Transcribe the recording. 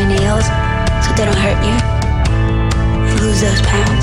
nails so they don't hurt you. You lose those pounds.